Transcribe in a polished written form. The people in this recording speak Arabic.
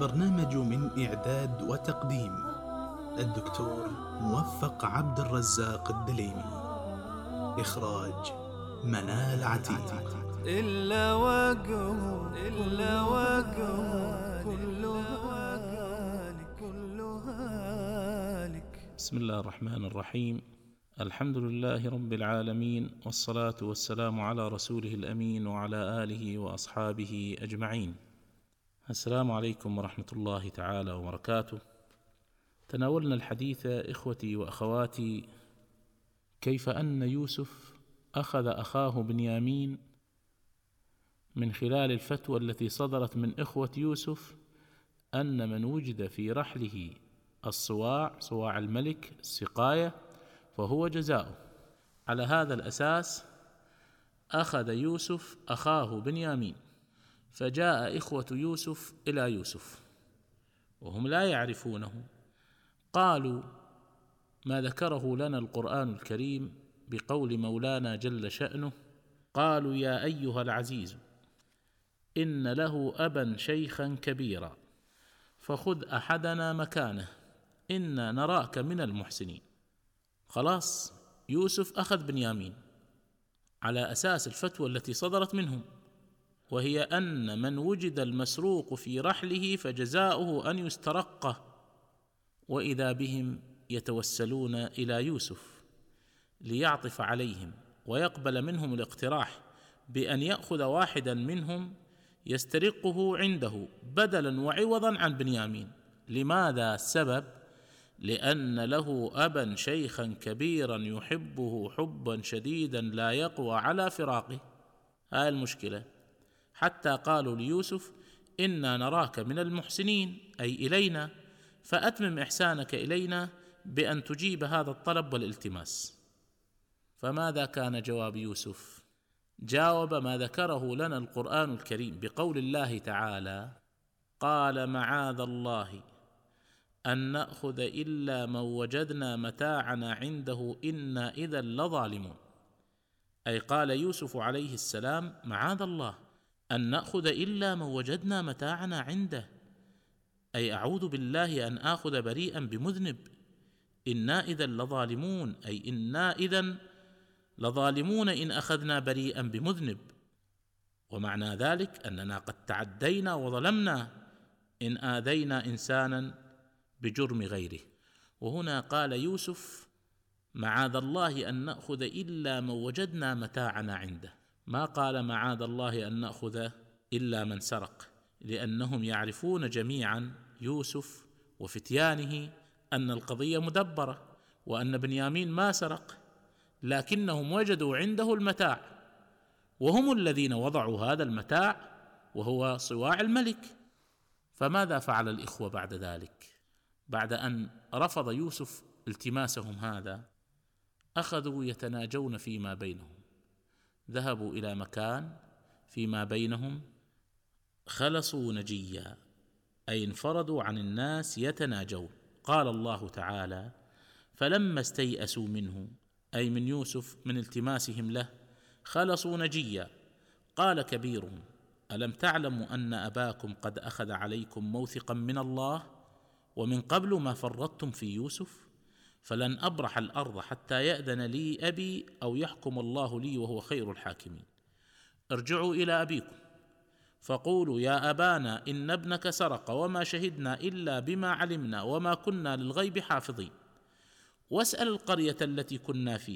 البرنامج من إعداد وتقديم الدكتور موفق عبد الرزاق الدليمي. إخراج منال عتيق. إلا وجهه كل هالك. بسم الله الرحمن الرحيم. الحمد لله رب العالمين، والصلاة والسلام على رسوله الأمين وعلى آله وأصحابه أجمعين. السلام عليكم ورحمة الله تعالى وبركاته. تناولنا الحديث إخوتي وأخواتي كيف أن يوسف أخذ أخاه بنيامين من خلال الفتوى التي صدرت من إخوة يوسف أن من وجد في رحله صواع الملك السقاية فهو جزاؤه. على هذا الأساس أخذ يوسف أخاه بنيامين، فجاء إخوة يوسف إلى يوسف وهم لا يعرفونه، قالوا ما ذكره لنا القرآن الكريم بقول مولانا جل شأنه: قالوا يا أيها العزيز إن له أبا شيخا كبيرا فخذ أحدنا مكانه إنا نراك من المحسنين. خلاص يوسف أخذ بنيامين على أساس الفتوى التي صدرت منهم، وهي أن من وجد المسروق في رحله فجزاؤه أن يسترقه، وإذا بهم يتوسلون إلى يوسف ليعطف عليهم ويقبل منهم الاقتراح بأن يأخذ واحدا منهم يسترقه عنده بدلا وعوضا عن بنيامين. لماذا؟ السبب لأن له أبا شيخا كبيرا يحبه حبا شديدا لا يقوى على فراقه. هاي المشكلة، حتى قالوا ليوسف: إنا نراك من المحسنين، أي إلينا، فأتمم إحسانك إلينا بأن تجيب هذا الطلب والالتماس. فماذا كان جواب يوسف؟ جاوب ما ذكره لنا القرآن الكريم بقول الله تعالى: قال معاذ الله أن نأخذ إلا من وجدنا متاعنا عنده إنا إذا لظالمون. أي قال يوسف عليه السلام: معاذ الله أن نأخذ إلا من وجدنا متاعنا عنده، أي أعوذ بالله أن آخذ بريئا بمذنب، إنا إذا لظالمون، أي إنا إذا لظالمون إن أخذنا بريئا بمذنب. ومعنى ذلك أننا قد تعدينا وظلمنا إن آذينا إنسانا بجرم غيره. وهنا قال يوسف: معاذ الله أن نأخذ إلا من وجدنا متاعنا عنده، ما قال معاذ الله أن نأخذ إلا من سرق، لأنهم يعرفون جميعا يوسف وفتيانه أن القضية مدبرة وأن بنيامين ما سرق، لكنهم وجدوا عنده المتاع، وهم الذين وضعوا هذا المتاع وهو صواع الملك. فماذا فعل الإخوة بعد ذلك؟ بعد أن رفض يوسف التماسهم هذا، أخذوا يتناجون فيما بينهم، ذهبوا إلى مكان فيما بينهم خلصوا نجيا، أي انفردوا عن الناس يتناجون. قال الله تعالى: فلما استيئسوا منه، أي من يوسف من التماسهم له، خلصوا نجيا قال كبيرهم: ألم تعلموا أن أباكم قد أخذ عليكم موثقا من الله ومن قبل ما فرطتم في يوسف، فلن أبرح الأرض حتى يأذن لي أبي أو يحكم الله لي وهو خير الحاكمين. ارجعوا إلى أبيكم فقولوا يا أبانا إن ابنك سرق وما شهدنا إلا بما علمنا وما كنا للغيب حافظين، واسأل القرية التي كنا فيها